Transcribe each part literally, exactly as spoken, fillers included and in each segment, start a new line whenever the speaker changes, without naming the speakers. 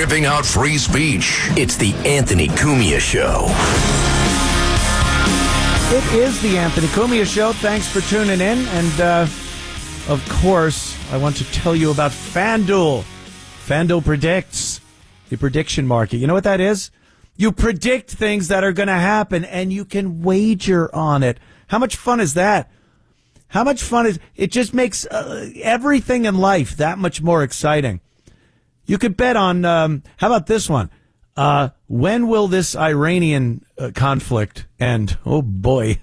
whipping out free speech.
It's the Anthony Cumia Show.
It is the Anthony Cumia Show. Thanks for tuning in. And, uh, of course, I want to tell you about FanDuel. FanDuel predicts, the prediction market. You know what that is? You predict things that are going to happen, and you can wager on it. How much fun is that? How much fun is it? Just makes uh, everything in life that much more exciting. You could bet on, um, how about this one? Uh, when will this Iranian uh, conflict end? Oh boy.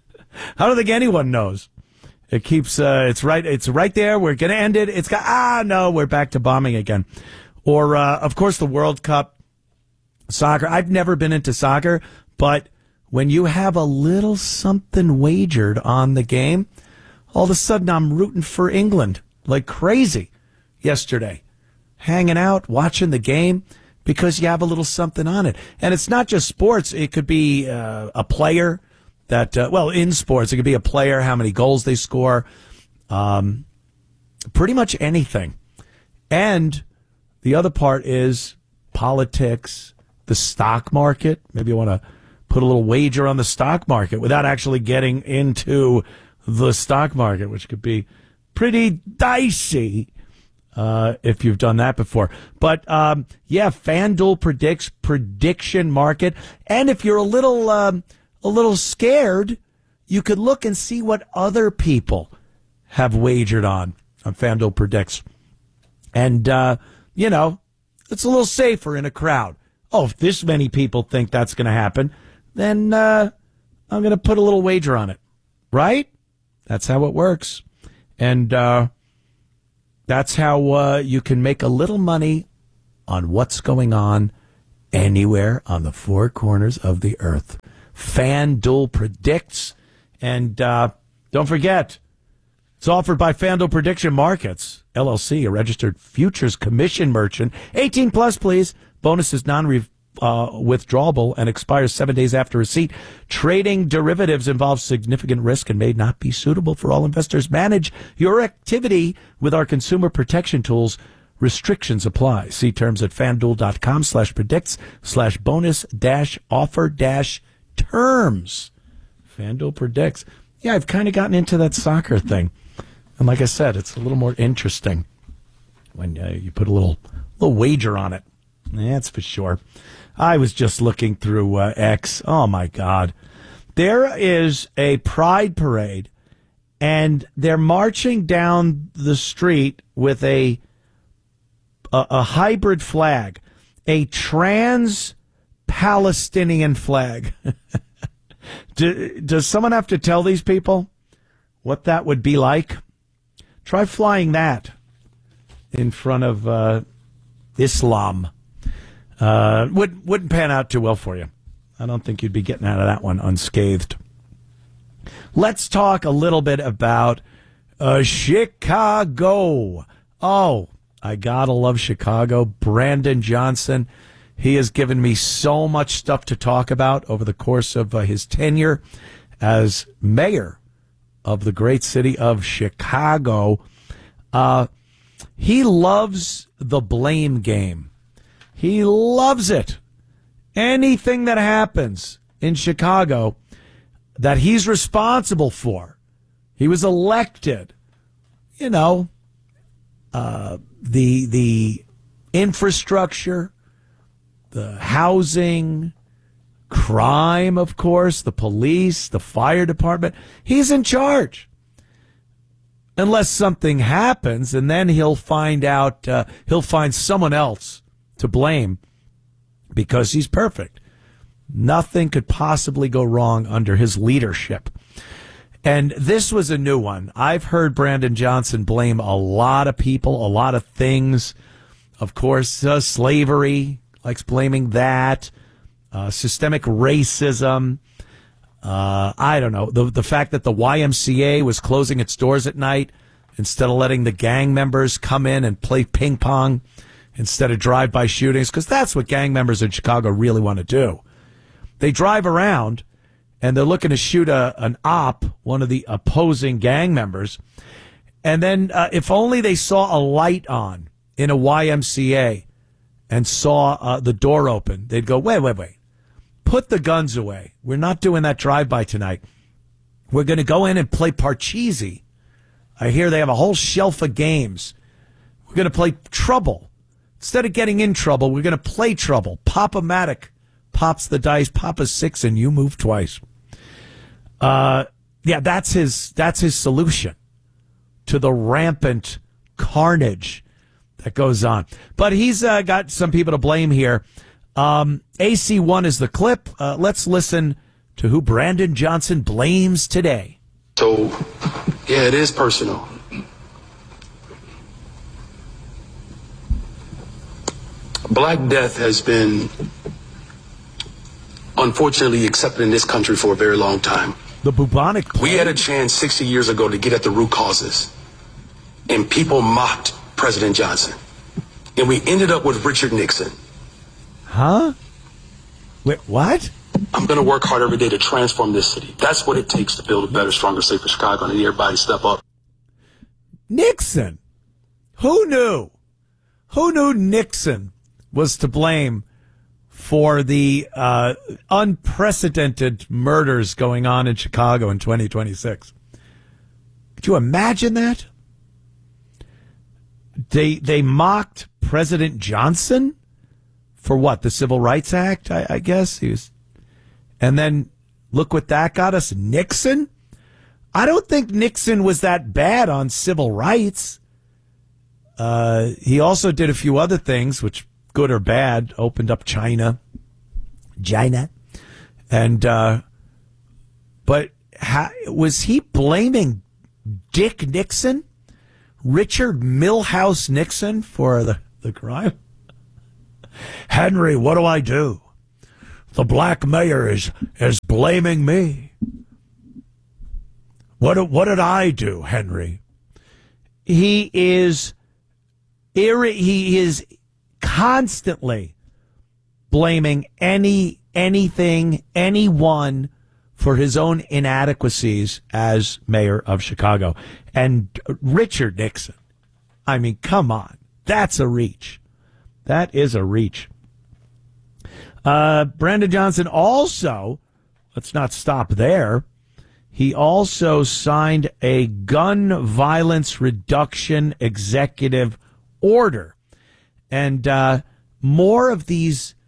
I don't think anyone knows. It keeps, uh, it's right, it's right there. We're going to end it. It's got, ah, no, we're back to bombing again. Or, uh, of course, the World Cup soccer. I've never been into soccer, but when you have a little something wagered on the game, all of a sudden I'm rooting for England like crazy yesterday, hanging out, watching the game. Because you have a little something on it. And it's not just sports. It could be uh, a player that, uh, well, in sports, it could be a player, how many goals they score, um, pretty much anything. And the other part is politics, the stock market. Maybe you want to put a little wager on the stock market without actually getting into the stock market, which could be pretty dicey. Uh, if you've done that before. But, um, yeah, FanDuel predicts prediction market. And if you're a little, um, a little scared, you could look and see what other people have wagered on, on FanDuel predicts. And, uh, you know, it's a little safer in a crowd. Oh, if this many people think that's going to happen, then, uh, I'm going to put a little wager on it. Right? That's how it works. And, uh, That's how uh, you can make a little money on what's going on anywhere on the four corners of the earth. FanDuel predicts. And uh, don't forget, it's offered by FanDuel Prediction Markets, L L C, a registered futures commission merchant. eighteen plus, please. Bonus is non-withdrawable uh, withdrawable and expires seven days after receipt. Trading derivatives involves significant risk and may not be suitable for all investors. Manage your activity with our consumer protection tools. Restrictions apply. See terms at fanduel.com slash predicts slash bonus dash offer dash terms. FanDuel predicts. Yeah, I've kind of gotten into that soccer thing. And like I said, it's a little more interesting when uh, you put a little little wager on it. That's for sure. I was just looking through uh, X. Oh, my God. There is a pride parade, and they're marching down the street with a a, a hybrid flag, a trans-Palestinian flag. Do, does someone have to tell these people what that would be like? Try flying that in front of uh, Islam. Uh, would, wouldn't pan out too well for you. I don't think you'd be getting out of that one unscathed. Let's talk a little bit about uh, Chicago. Oh, I gotta love Chicago. Brandon Johnson, he has given me so much stuff to talk about over the course of uh, his tenure as mayor of the great city of Chicago. Uh, he loves the blame game. He loves it. Anything that happens in Chicago that he's responsible for, he was elected, you know, uh, the the infrastructure, the housing, crime, of course, the police, the fire department. He's in charge. Unless something happens, and then he'll find out, uh, he'll find someone else to blame because he's perfect. Nothing could possibly go wrong under his leadership. And this was a new one. I've heard Brandon Johnson blame a lot of people, a lot of things. Of course, uh, slavery, likes blaming that. Uh, systemic racism. Uh, I don't know. The, the fact that the Y M C A was closing its doors at night instead of letting the gang members come in and play ping pong instead of drive-by shootings, because that's what gang members in Chicago really want to do. They drive around, and they're looking to shoot a, an op, one of the opposing gang members, and then uh, if only they saw a light on in a Y M C A, and saw uh, the door open, they'd go, wait, wait, wait. Put the guns away. We're not doing that drive-by tonight. We're going to go in and play Parcheesi. I hear they have a whole shelf of games. We're going to play Trouble. Instead of getting in trouble, we're going to play Trouble. Pop-O-Matic pops the dice, pop a six, and you move twice. Uh, yeah, that's his, that's his solution to the rampant carnage that goes on. But he's uh, got some people to blame here. Um, A C one is the clip. Uh, let's listen to who Brandon Johnson blames today.
So, yeah, it is personal. Black death has been unfortunately accepted in this country for a very long time.
The bubonic plague.
We had a chance sixty years ago to get at the root causes, and people mocked President Johnson. And we ended up with Richard Nixon.
Huh? Wait, what?
I'm going to work hard every day to transform this city. That's what it takes to build a better, stronger, safer Chicago. And I need everybody to step up.
Nixon. Who knew? Who knew Nixon was to blame for the uh, unprecedented murders going on in Chicago in twenty twenty-six? Could you imagine that? They they mocked President Johnson for what? The Civil Rights Act, I, I guess. He was, and then look what that got us. Nixon? I don't think Nixon was that bad on civil rights. Uh, he also did a few other things, which good or bad, opened up China. China. And, uh, but ha- was he blaming Dick Nixon? Richard Milhouse Nixon for the, the crime? Henry, what do I do? The black mayor is is blaming me. What what did I do, Henry? He is irri- he is constantly blaming any anything, anyone for his own inadequacies as mayor of Chicago. And Richard Nixon, I mean, come on. That's a reach. That is a reach. Uh, Brandon Johnson also, let's not stop there, he also signed a gun violence reduction executive order. And uh, more of these